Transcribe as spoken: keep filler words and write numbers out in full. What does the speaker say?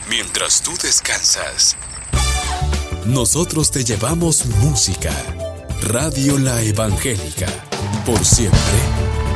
mientras tú descansas. Nosotros te llevamos música. Radio La Evangélica, por siempre